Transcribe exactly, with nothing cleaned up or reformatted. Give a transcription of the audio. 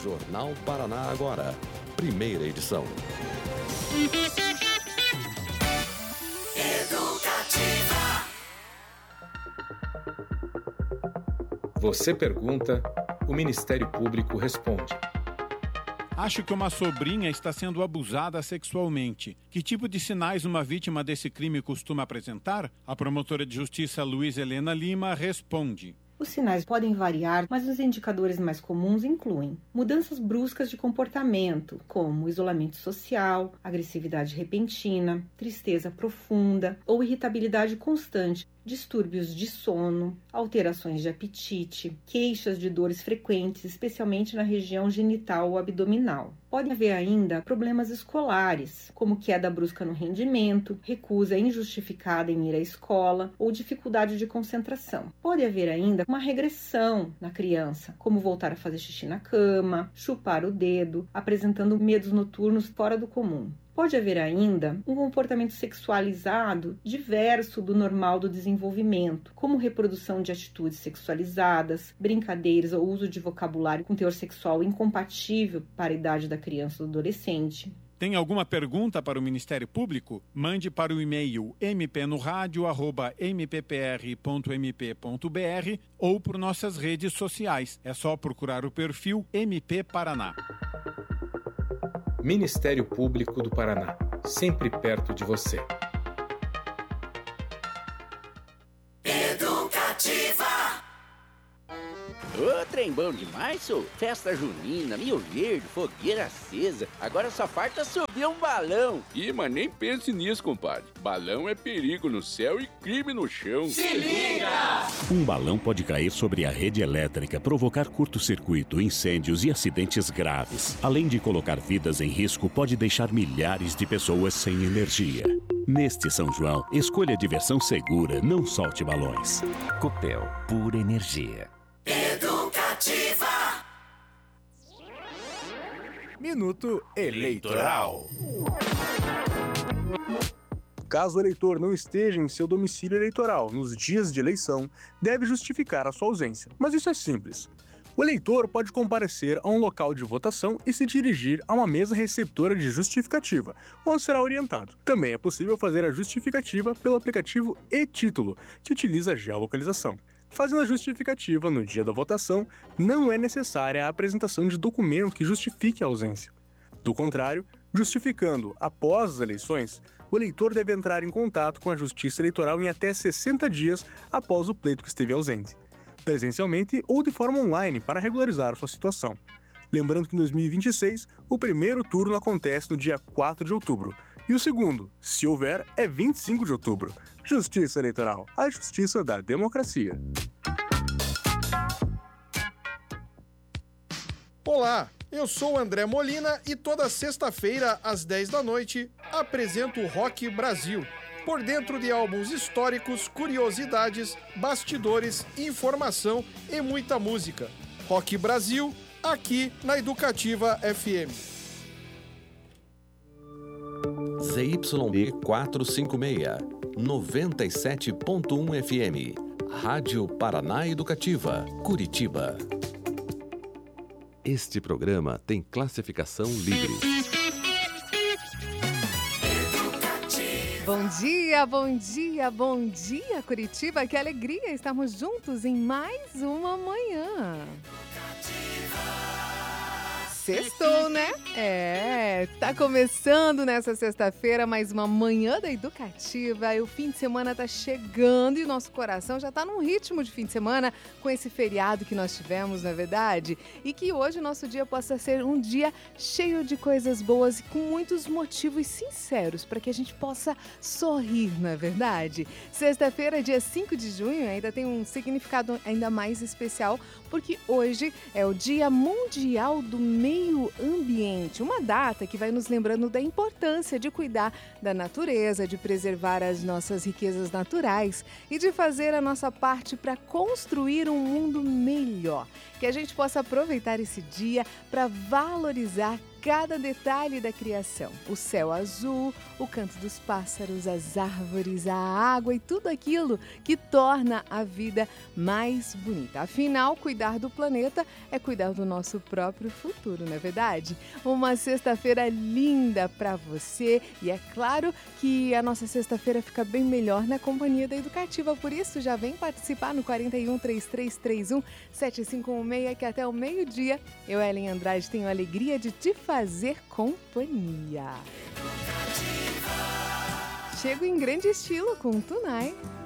Jornal Paraná Agora, primeira edição. Educativa. Você pergunta, o Ministério Público responde. Acho que uma sobrinha está sendo abusada sexualmente. Que tipo de sinais uma vítima desse crime costuma apresentar? A promotora de justiça Luiz Helena Lima responde. Os sinais podem variar, mas os indicadores mais comuns incluem mudanças bruscas de comportamento, como isolamento social, agressividade repentina, tristeza profunda ou irritabilidade constante, distúrbios de sono, alterações de apetite, queixas de dores frequentes, especialmente na região genital ou abdominal. Pode haver ainda problemas escolares, como queda brusca no rendimento, recusa injustificada em ir à escola ou dificuldade de concentração. Pode haver ainda uma regressão na criança, como voltar a fazer xixi na cama, chupar o dedo, apresentando medos noturnos fora do comum. Pode haver ainda um comportamento sexualizado diverso do normal do desenvolvimento, como reprodução de atitudes sexualizadas, brincadeiras ou uso de vocabulário com teor sexual incompatível para a idade da criança ou do adolescente. Tem alguma pergunta para o Ministério Público? Mande para o e-mail m p no radio arroba m p p r ponto m p ponto b r ou por nossas redes sociais. É só procurar o perfil M P Paraná. Ministério Público do Paraná, sempre perto de você. Educativa. Ô, trem bom demais, sou. Festa junina, Mil Verde, fogueira acesa. Agora só falta subir um balão. Ih, mas nem pense nisso, compadre. Balão é perigo no céu e crime no chão. Se liga! Um balão pode cair sobre a rede elétrica, provocar curto-circuito, incêndios e acidentes graves. Além de colocar vidas em risco, pode deixar milhares de pessoas sem energia. Neste São João, escolha a diversão segura, não solte balões. Copel, pura energia. Educativa. Minuto Eleitoral. Caso o eleitor não esteja em seu domicílio eleitoral nos dias de eleição, deve justificar a sua ausência. Mas isso é simples. O eleitor pode comparecer a um local de votação e se dirigir a uma mesa receptora de justificativa, onde será orientado. Também é possível fazer a justificativa pelo aplicativo e-Título, que utiliza a geolocalização. Fazendo a justificativa no dia da votação, não é necessária a apresentação de documento que justifique a ausência. Do contrário, justificando após as eleições, o eleitor deve entrar em contato com a Justiça Eleitoral em até sessenta dias após o pleito que esteve ausente, presencialmente ou de forma online para regularizar a sua situação. Lembrando que em dois mil e vinte e seis, o primeiro turno acontece no dia quatro de outubro, e o segundo, se houver, é vinte e cinco de outubro. Justiça Eleitoral, a justiça da democracia. Olá, eu sou o André Molina e toda sexta-feira, às dez da noite, apresento o Rock Brasil. Por dentro de álbuns históricos, curiosidades, bastidores, informação e muita música. Rock Brasil, aqui na Educativa F M. Z Y B quatrocentos e cinquenta e seis, noventa e sete ponto um F M. Rádio Paraná Educativa, Curitiba. Este programa tem classificação livre. Bom dia, bom dia, bom dia, Curitiba. Que alegria estarmos juntos em mais uma manhã. Sextou, né? É, tá começando nessa sexta-feira mais uma manhã da Educativa e o fim de semana tá chegando e o nosso coração já tá num ritmo de fim de semana com esse feriado que nós tivemos, não é verdade? E que hoje o nosso dia possa ser um dia cheio de coisas boas e com muitos motivos sinceros para que a gente possa sorrir, não é verdade? Sexta-feira, dia cinco de junho, ainda tem um significado ainda mais especial porque hoje é o Dia Mundial do Meio Ambiente, uma data que vai nos lembrando da importância de cuidar da natureza, de preservar as nossas riquezas naturais e de fazer a nossa parte para construir um mundo melhor. Que a gente possa aproveitar esse dia para valorizar cada detalhe da criação. O céu azul, o canto dos pássaros, as árvores, a água e tudo aquilo que torna a vida mais bonita. Afinal, cuidar do planeta é cuidar do nosso próprio futuro, não é verdade? Uma sexta-feira linda para você e é claro que a nossa sexta-feira fica bem melhor na companhia da Educativa. Por isso, já vem participar no quarenta e um, trinta e três trinta e um, setenta e cinco dezesseis, que até o meio-dia eu, Ellen Andrade, tenho a alegria de te fazer companhia. Chego em grande estilo com Tunai.